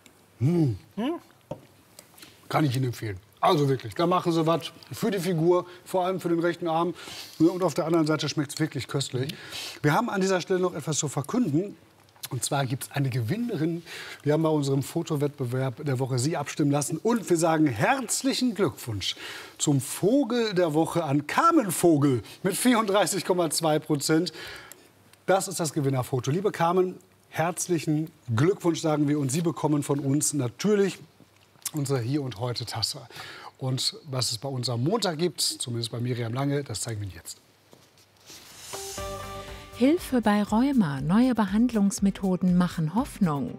Kann ich Ihnen empfehlen. Also wirklich, da machen Sie was für die Figur, vor allem für den rechten Arm. Und auf der anderen Seite schmeckt es wirklich köstlich. Wir haben an dieser Stelle noch etwas zu verkünden. Und zwar gibt es eine Gewinnerin. Wir haben bei unserem Fotowettbewerb der Woche Sie abstimmen lassen. Und wir sagen herzlichen Glückwunsch zum Vogel der Woche an Carmen Vogel mit 34,2%. Das ist das Gewinnerfoto. Liebe Carmen, herzlichen Glückwunsch sagen wir. Und Sie bekommen von uns natürlich unsere Hier und Heute Tasse. Und was es bei uns am Montag gibt, zumindest bei Miriam Lange, das zeigen wir Ihnen jetzt. Hilfe bei Rheuma. Neue Behandlungsmethoden machen Hoffnung.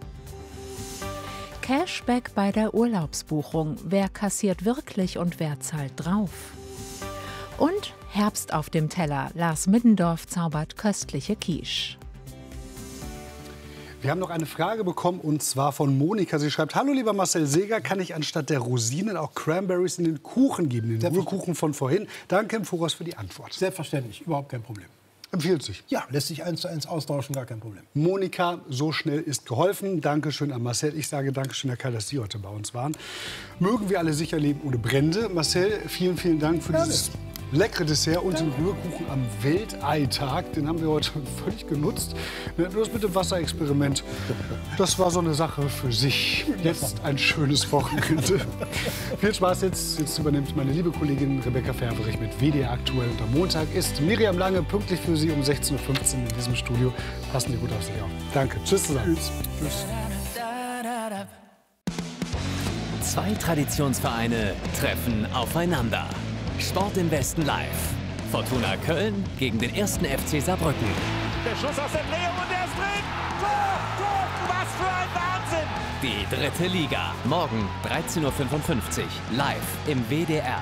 Cashback bei der Urlaubsbuchung. Wer kassiert wirklich und wer zahlt drauf? Und Herbst auf dem Teller. Lars Middendorf zaubert köstliche Quiche. Wir haben noch eine Frage bekommen, und zwar von Monika. Sie schreibt: Hallo lieber Marcel Seeger, kann ich anstatt der Rosinen auch Cranberries in den Kuchen geben, den Rührkuchen von vorhin? Danke im Voraus für die Antwort. Selbstverständlich, überhaupt kein Problem. Empfiehlt sich. Ja, lässt sich 1:1 austauschen, gar kein Problem. Monika, so schnell ist geholfen. Dankeschön an Marcel. Ich sage Dankeschön, Herr Keil, dass Sie heute bei uns waren. Mögen wir alle sicher leben ohne Brände. Marcel, vielen, vielen Dank für dieses leckere Dessert und den Rührkuchen am Welteitag. Den haben wir heute völlig genutzt. Nur das mit dem Wasserexperiment, das war so eine Sache für sich. Jetzt ein schönes Wochenende. Viel Spaß jetzt. Jetzt übernimmt meine liebe Kollegin Rebecca Ferberich mit WDR aktuell. Und am Montag ist Miriam Lange pünktlich für Sie um 16:15 Uhr in diesem Studio. Passen Sie gut auf sich auf. Danke. Tschüss zusammen. Tschüss. Zwei Traditionsvereine treffen aufeinander. Sport im Westen live. Fortuna Köln gegen den 1. FC Saarbrücken. Der Schuss aus der Drehung und der ist drin. Tor, Tor, was für ein Wahnsinn. Die dritte Liga. Morgen 13:55 Uhr. Live im WDR.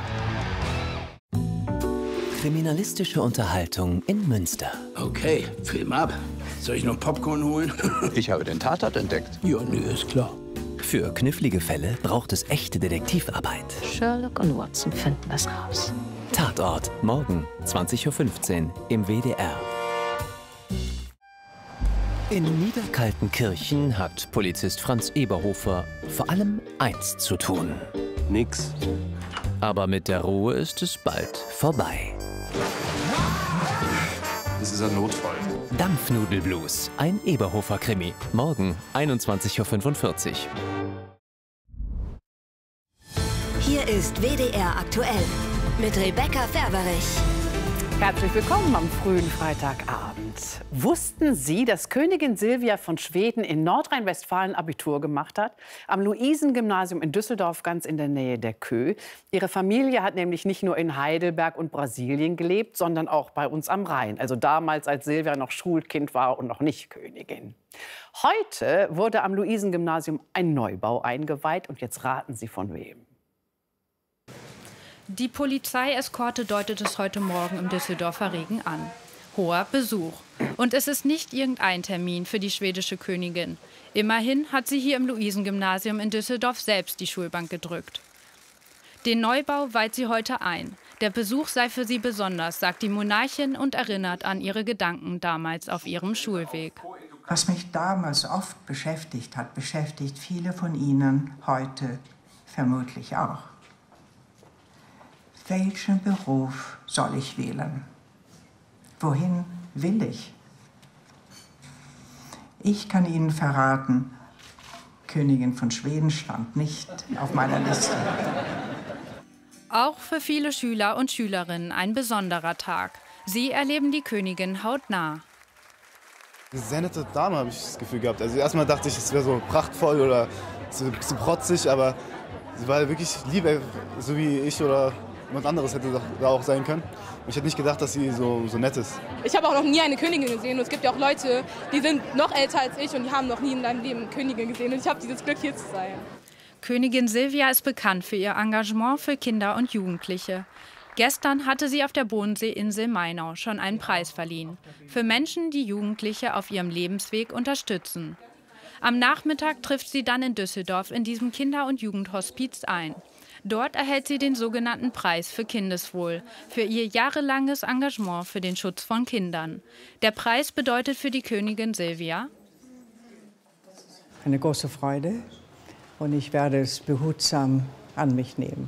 Kriminalistische Unterhaltung in Münster. Okay, Film ab. Soll ich noch Popcorn holen? Ich habe den Tatort entdeckt. Ja, nö, ist klar. Für knifflige Fälle braucht es echte Detektivarbeit. Sherlock und Watson finden das raus. Tatort. Morgen 20:15 Uhr im WDR. In Niederkaltenkirchen hat Polizist Franz Eberhofer vor allem eins zu tun. Nix. Aber mit der Ruhe ist es bald vorbei. Das ist ein Notfall. Dampfnudelblues, ein Eberhofer-Krimi. Morgen 21:45 Uhr. Hier ist WDR aktuell mit Rebecca Ferberich. Herzlich willkommen am frühen Freitagabend. Wussten Sie, dass Königin Silvia von Schweden in Nordrhein-Westfalen Abitur gemacht hat? Am Luisengymnasium in Düsseldorf, ganz in der Nähe der Kö. Ihre Familie hat nämlich nicht nur in Heidelberg und Brasilien gelebt, sondern auch bei uns am Rhein. Also damals, als Silvia noch Schulkind war und noch nicht Königin. Heute wurde am Luisengymnasium ein Neubau eingeweiht. Und jetzt raten Sie von wem. Die Polizeieskorte deutet es heute Morgen im Düsseldorfer Regen an. Hoher Besuch. Und es ist nicht irgendein Termin für die schwedische Königin. Immerhin hat sie hier im Luisengymnasium in Düsseldorf selbst die Schulbank gedrückt. Den Neubau weiht sie heute ein. Der Besuch sei für sie besonders, sagt die Monarchin und erinnert an ihre Gedanken damals auf ihrem Schulweg. Was mich damals oft beschäftigt hat, beschäftigt viele von Ihnen heute vermutlich auch. Welchen Beruf soll ich wählen? Wohin will ich? Ich kann Ihnen verraten, Königin von Schweden stand nicht auf meiner Liste. Auch für viele Schüler und Schülerinnen ein besonderer Tag. Sie erleben die Königin hautnah. Eine sehr nette Dame, habe ich das Gefühl gehabt. Also erstmal dachte ich, es wäre so prachtvoll oder so ein bisschen protzig, aber sie war wirklich lieb, so wie ich oder jemand anderes hätte da auch sein können. Und ich hätte nicht gedacht, dass sie so nett ist. Ich habe auch noch nie eine Königin gesehen. Und es gibt ja auch Leute, die sind noch älter als ich und die haben noch nie in ihrem Leben eine Königin gesehen. Und ich habe dieses Glück, hier zu sein. Königin Silvia ist bekannt für ihr Engagement für Kinder und Jugendliche. Gestern hatte sie auf der Bodenseeinsel Mainau schon einen Preis verliehen. Für Menschen, die Jugendliche auf ihrem Lebensweg unterstützen. Am Nachmittag trifft sie dann in Düsseldorf in diesem Kinder- und Jugendhospiz ein. Dort erhält sie den sogenannten Preis für Kindeswohl, für ihr jahrelanges Engagement für den Schutz von Kindern. Der Preis bedeutet für die Königin Silvia eine große Freude und ich werde es behutsam an mich nehmen.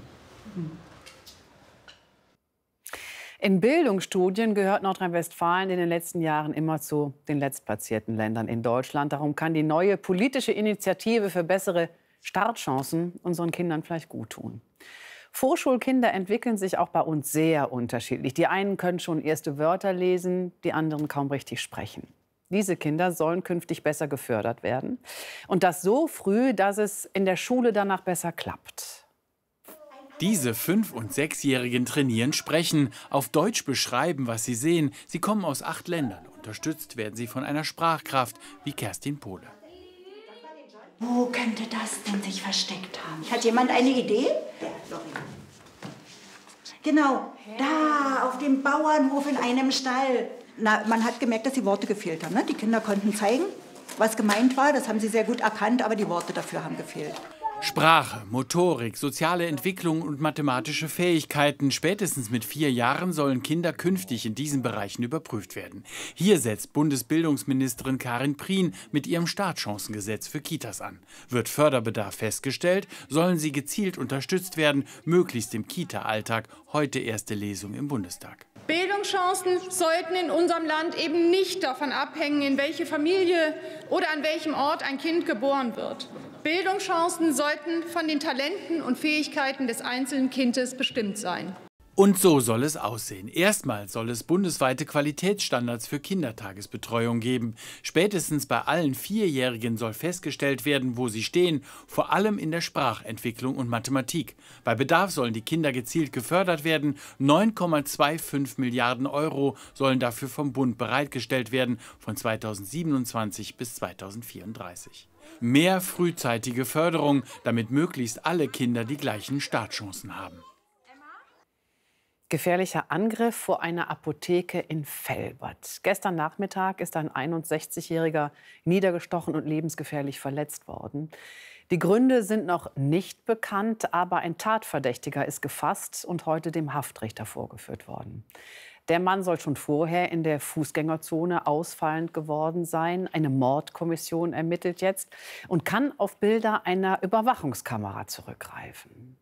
In Bildungsstudien gehört Nordrhein-Westfalen in den letzten Jahren immer zu den letztplatzierten Ländern in Deutschland. Darum kann die neue politische Initiative für bessere Startchancen unseren Kindern vielleicht gut tun. Vorschulkinder entwickeln sich auch bei uns sehr unterschiedlich. Die einen können schon erste Wörter lesen, die anderen kaum richtig sprechen. Diese Kinder sollen künftig besser gefördert werden. Und das so früh, dass es in der Schule danach besser klappt. Diese 5- und 6-Jährigen trainieren Sprechen, auf Deutsch beschreiben, was sie sehen. Sie kommen aus 8 Ländern. Unterstützt werden sie von einer Sprachkraft wie Kerstin Pohle. Wo könnte das denn sich versteckt haben? Hat jemand eine Idee? Genau, da auf dem Bauernhof in einem Stall. Na, man hat gemerkt, dass die Worte gefehlt haben. Ne? Die Kinder konnten zeigen, was gemeint war. Das haben sie sehr gut erkannt, aber die Worte dafür haben gefehlt. Sprache, Motorik, soziale Entwicklung und mathematische Fähigkeiten. Spätestens mit 4 Jahren sollen Kinder künftig in diesen Bereichen überprüft werden. Hier setzt Bundesbildungsministerin Karin Prien mit ihrem Startchancengesetz für Kitas an. Wird Förderbedarf festgestellt, sollen sie gezielt unterstützt werden, möglichst im Kita-Alltag. Heute erste Lesung im Bundestag. Bildungschancen sollten in unserem Land eben nicht davon abhängen, in welche Familie oder an welchem Ort ein Kind geboren wird. Bildungschancen sollten von den Talenten und Fähigkeiten des einzelnen Kindes bestimmt sein. Und so soll es aussehen. Erstmal soll es bundesweite Qualitätsstandards für Kindertagesbetreuung geben. Spätestens bei allen 4-Jährigen soll festgestellt werden, wo sie stehen, vor allem in der Sprachentwicklung und Mathematik. Bei Bedarf sollen die Kinder gezielt gefördert werden. 9,25 Milliarden Euro sollen dafür vom Bund bereitgestellt werden, von 2027 bis 2034. Mehr frühzeitige Förderung, damit möglichst alle Kinder die gleichen Startchancen haben. Gefährlicher Angriff vor einer Apotheke in Velbert. Gestern Nachmittag ist ein 61-Jähriger niedergestochen und lebensgefährlich verletzt worden. Die Gründe sind noch nicht bekannt, aber ein Tatverdächtiger ist gefasst und heute dem Haftrichter vorgeführt worden. Der Mann soll schon vorher in der Fußgängerzone ausfallend geworden sein. Eine Mordkommission ermittelt jetzt und kann auf Bilder einer Überwachungskamera zurückgreifen.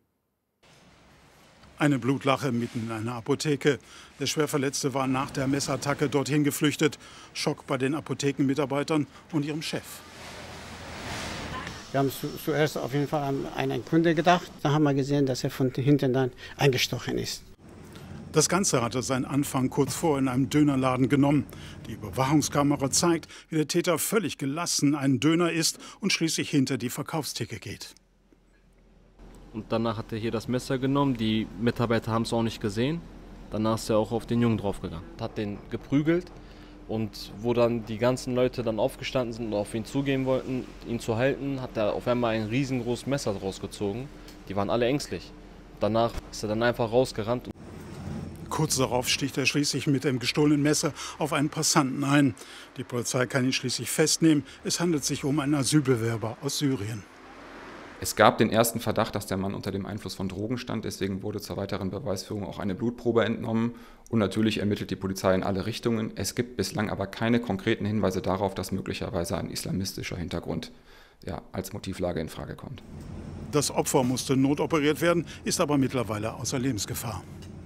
Eine Blutlache mitten in einer Apotheke. Der Schwerverletzte war nach der Messattacke dorthin geflüchtet. Schock bei den Apothekenmitarbeitern und ihrem Chef. Wir haben zuerst auf jeden Fall an einen Kunde gedacht. Da haben wir gesehen, dass er von hinten dann eingestochen ist. Das Ganze hatte seinen Anfang kurz vor in einem Dönerladen genommen. Die Überwachungskamera zeigt, wie der Täter völlig gelassen einen Döner isst und schließlich hinter die Verkaufstheke geht. Und danach hat er hier das Messer genommen. Die Mitarbeiter haben es auch nicht gesehen. Danach ist er auch auf den Jungen draufgegangen. Hat den geprügelt. Und wo dann die ganzen Leute dann aufgestanden sind und auf ihn zugehen wollten, ihn zu halten, hat er auf einmal ein riesengroßes Messer rausgezogen. Die waren alle ängstlich. Danach ist er dann einfach rausgerannt. Kurz darauf sticht er schließlich mit dem gestohlenen Messer auf einen Passanten ein. Die Polizei kann ihn schließlich festnehmen. Es handelt sich um einen Asylbewerber aus Syrien. Es gab den ersten Verdacht, dass der Mann unter dem Einfluss von Drogen stand. Deswegen wurde zur weiteren Beweisführung auch eine Blutprobe entnommen. Und natürlich ermittelt die Polizei in alle Richtungen. Es gibt bislang aber keine konkreten Hinweise darauf, dass möglicherweise ein islamistischer Hintergrund als Motivlage in Frage kommt. Das Opfer musste notoperiert werden, ist aber mittlerweile außer Lebensgefahr.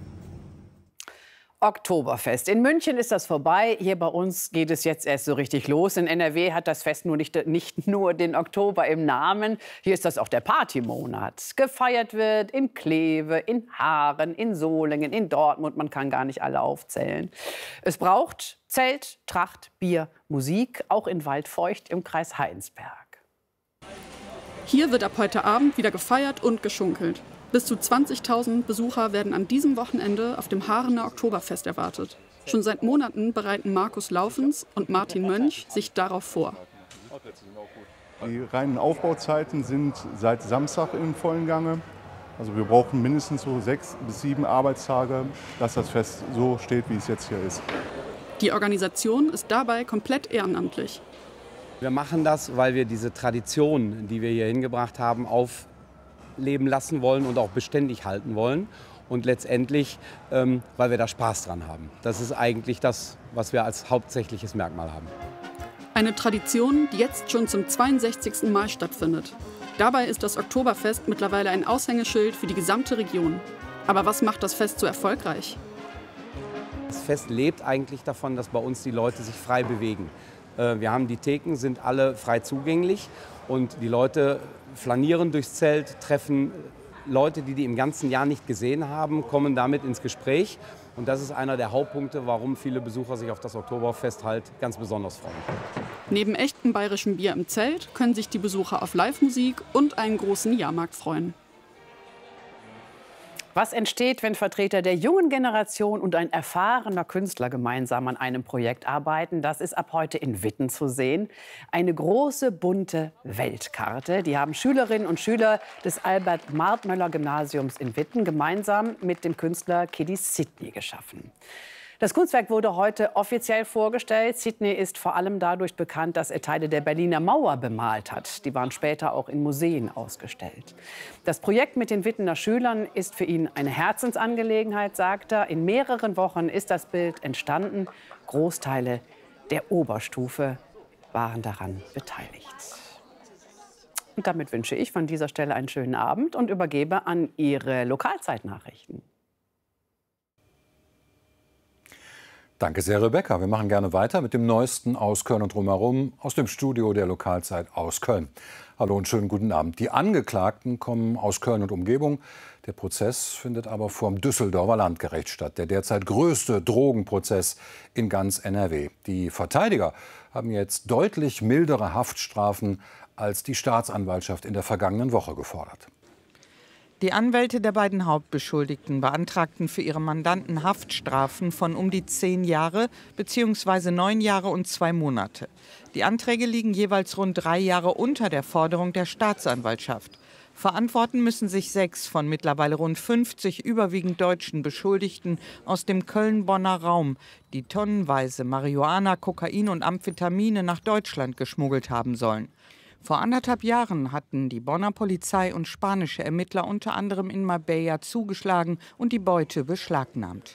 Oktoberfest. In München ist das vorbei. Hier bei uns geht es jetzt erst so richtig los. In NRW hat das Fest nicht nur den Oktober im Namen. Hier ist das auch der Partymonat. Gefeiert wird in Kleve, in Haaren, in Solingen, in Dortmund. Man kann gar nicht alle aufzählen. Es braucht Zelt, Tracht, Bier, Musik, auch in Waldfeucht im Kreis Heinsberg. Hier wird ab heute Abend wieder gefeiert und geschunkelt. Bis zu 20.000 Besucher werden an diesem Wochenende auf dem Haarener Oktoberfest erwartet. Schon seit Monaten bereiten Markus Laufens und Martin Mönch sich darauf vor. Die reinen Aufbauzeiten sind seit Samstag im vollen Gange. Also wir brauchen mindestens so 6 bis 7 Arbeitstage, dass das Fest so steht, wie es jetzt hier ist. Die Organisation ist dabei komplett ehrenamtlich. Wir machen das, weil wir diese Tradition, die wir hier hingebracht haben, aufleben lassen wollen und auch beständig halten wollen. Und letztendlich, weil wir da Spaß dran haben. Das ist eigentlich das, was wir als hauptsächliches Merkmal haben. Eine Tradition, die jetzt schon zum 62. Mal stattfindet. Dabei ist das Oktoberfest mittlerweile ein Aushängeschild für die gesamte Region. Aber was macht das Fest so erfolgreich? Das Fest lebt eigentlich davon, dass bei uns die Leute sich frei bewegen. Wir haben die Theken, sind alle frei zugänglich und die Leute flanieren durchs Zelt, treffen Leute, die im ganzen Jahr nicht gesehen haben, kommen damit ins Gespräch. Und das ist einer der Hauptpunkte, warum viele Besucher sich auf das Oktoberfest halt ganz besonders freuen. Neben echtem bayerischem Bier im Zelt können sich die Besucher auf Live-Musik und einen großen Jahrmarkt freuen. Was entsteht, wenn Vertreter der jungen Generation und ein erfahrener Künstler gemeinsam an einem Projekt arbeiten? Das ist ab heute in Witten zu sehen. Eine große, bunte Weltkarte. Die haben Schülerinnen und Schüler des Albert-Martmöller-Gymnasiums in Witten gemeinsam mit dem Künstler Kiddy Sidney geschaffen. Das Kunstwerk wurde heute offiziell vorgestellt. Sydney ist vor allem dadurch bekannt, dass er Teile der Berliner Mauer bemalt hat. Die waren später auch in Museen ausgestellt. Das Projekt mit den Wittener Schülern ist für ihn eine Herzensangelegenheit, sagt er. In mehreren Wochen ist das Bild entstanden. Großteile der Oberstufe waren daran beteiligt. Und damit wünsche ich von dieser Stelle einen schönen Abend und übergebe an Ihre Lokalzeitnachrichten. Danke sehr, Rebecca. Wir machen gerne weiter mit dem Neuesten aus Köln und drumherum aus dem Studio der Lokalzeit aus Köln. Hallo und schönen guten Abend. Die Angeklagten kommen aus Köln und Umgebung. Der Prozess findet aber vor dem Düsseldorfer Landgericht statt. Der derzeit größte Drogenprozess in ganz NRW. Die Verteidiger haben jetzt deutlich mildere Haftstrafen als die Staatsanwaltschaft in der vergangenen Woche gefordert. Die Anwälte der beiden Hauptbeschuldigten beantragten für ihre Mandanten Haftstrafen von um die 10 Jahre bzw. 9 Jahre und 2 Monate. Die Anträge liegen jeweils rund 3 Jahre unter der Forderung der Staatsanwaltschaft. Verantworten müssen sich 6 von mittlerweile rund 50 überwiegend deutschen Beschuldigten aus dem Köln-Bonner Raum, die tonnenweise Marihuana, Kokain und Amphetamine nach Deutschland geschmuggelt haben sollen. Vor 1,5 Jahren hatten die Bonner Polizei und spanische Ermittler unter anderem in Marbella zugeschlagen und die Beute beschlagnahmt.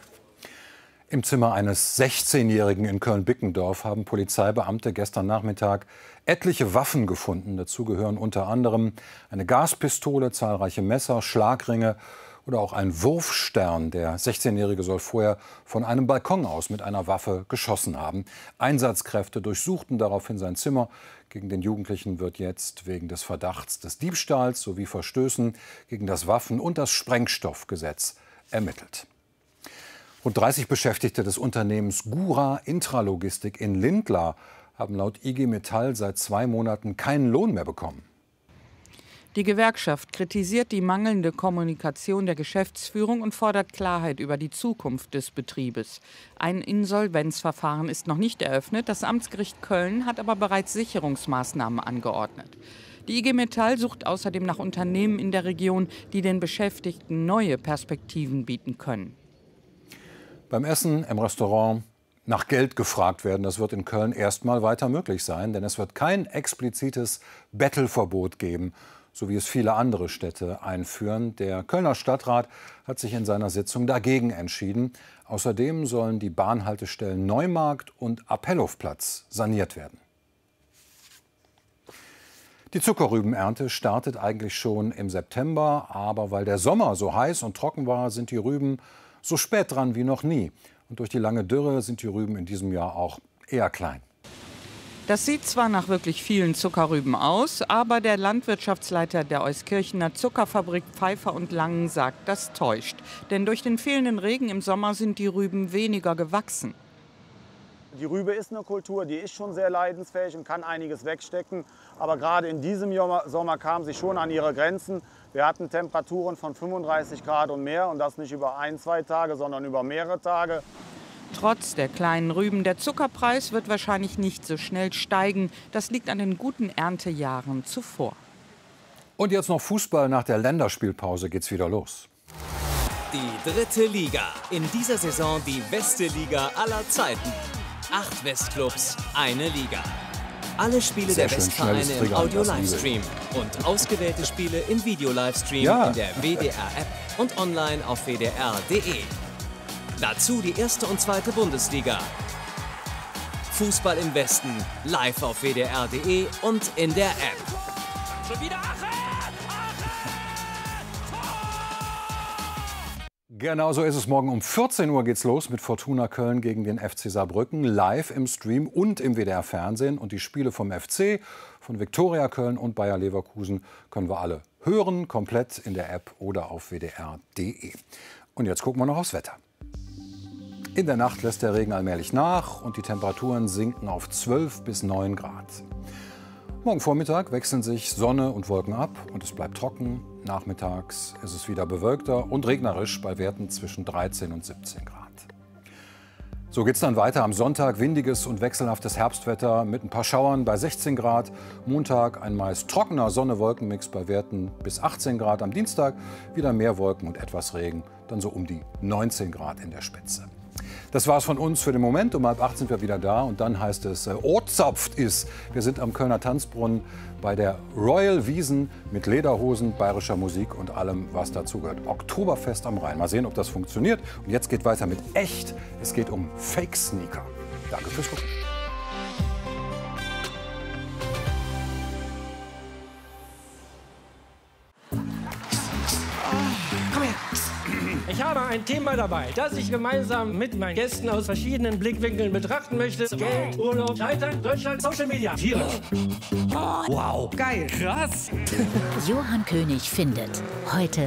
Im Zimmer eines 16-Jährigen in Köln-Bickendorf haben Polizeibeamte gestern Nachmittag etliche Waffen gefunden. Dazu gehören unter anderem eine Gaspistole, zahlreiche Messer, Schlagringe oder auch ein Wurfstern. Der 16-Jährige soll vorher von einem Balkon aus mit einer Waffe geschossen haben. Einsatzkräfte durchsuchten daraufhin sein Zimmer. Gegen den Jugendlichen wird jetzt wegen des Verdachts des Diebstahls sowie Verstößen gegen das Waffen- und das Sprengstoffgesetz ermittelt. Rund 30 Beschäftigte des Unternehmens Gura Intralogistik in Lindlar haben laut IG Metall seit 2 Monaten keinen Lohn mehr bekommen. Die Gewerkschaft kritisiert die mangelnde Kommunikation der Geschäftsführung und fordert Klarheit über die Zukunft des Betriebes. Ein Insolvenzverfahren ist noch nicht eröffnet. Das Amtsgericht Köln hat aber bereits Sicherungsmaßnahmen angeordnet. Die IG Metall sucht außerdem nach Unternehmen in der Region, die den Beschäftigten neue Perspektiven bieten können. Beim Essen im Restaurant nach Geld gefragt werden, das wird in Köln erstmal weiter möglich sein, denn es wird kein explizites Bettelverbot geben, so wie es viele andere Städte einführen. Der Kölner Stadtrat hat sich in seiner Sitzung dagegen entschieden. Außerdem sollen die Bahnhaltestellen Neumarkt und Appellhofplatz saniert werden. Die Zuckerrübenernte startet eigentlich schon im September, aber weil der Sommer so heiß und trocken war, sind die Rüben so spät dran wie noch nie. Und durch die lange Dürre sind die Rüben in diesem Jahr auch eher klein. Das sieht zwar nach wirklich vielen Zuckerrüben aus, aber der Landwirtschaftsleiter der Euskirchener Zuckerfabrik Pfeiffer und Langen sagt, das täuscht. Denn durch den fehlenden Regen im Sommer sind die Rüben weniger gewachsen. Die Rübe ist eine Kultur, die ist schon sehr leidensfähig und kann einiges wegstecken. Aber gerade in diesem Sommer kam sie schon an ihre Grenzen. Wir hatten Temperaturen von 35 Grad und mehr und das nicht über 1-2 Tage, sondern über mehrere Tage. Trotz der kleinen Rüben, der Zuckerpreis wird wahrscheinlich nicht so schnell steigen. Das liegt an den guten Erntejahren zuvor. Und jetzt noch Fußball. Nach der Länderspielpause geht's wieder los. Die 3. Liga. In dieser Saison die beste Liga aller Zeiten. 8 Westclubs, eine Liga. Alle Spiele der Westvereine im Audio-Livestream und ausgewählte Spiele im Video-Livestream in der WDR-App und online auf wdr.de. Dazu die 1. und 2. Bundesliga. Fußball im Westen, live auf wdr.de und in der App. Schon wieder Genau so ist es. Morgen um 14 Uhr geht's los mit Fortuna Köln gegen den FC Saarbrücken. Live im Stream und im WDR-Fernsehen. Und die Spiele vom FC, von Viktoria Köln und Bayer Leverkusen können wir alle hören, komplett in der App oder auf wdr.de. Und jetzt gucken wir noch aufs Wetter. In der Nacht lässt der Regen allmählich nach und die Temperaturen sinken auf 12 bis 9 Grad. Morgen Vormittag wechseln sich Sonne und Wolken ab und es bleibt trocken. Nachmittags ist es wieder bewölkter und regnerisch bei Werten zwischen 13 und 17 Grad. So geht es dann weiter am Sonntag. Windiges und wechselhaftes Herbstwetter mit ein paar Schauern bei 16 Grad. Montag ein meist trockener Sonne-Wolken-Mix bei Werten bis 18 Grad. Am Dienstag wieder mehr Wolken und etwas Regen, dann so um die 19 Grad in der Spitze. Das war's von uns für den Moment. Um 7:30 sind wir wieder da und dann heißt es Otzapft ist. Wir sind am Kölner Tanzbrunnen bei der Royal Wiesn mit Lederhosen, bayerischer Musik und allem, was dazugehört. Oktoberfest am Rhein. Mal sehen, ob das funktioniert. Und jetzt geht weiter mit echt. Es geht um Fake-Sneaker. Danke fürs Gucken. Ich habe ein Thema dabei, das ich gemeinsam mit meinen Gästen aus verschiedenen Blickwinkeln betrachten möchte. Geld, Urlaub, Scheitern, Deutschland, Social Media. Tiere. Wow. Geil. Krass. Johann König findet. Heute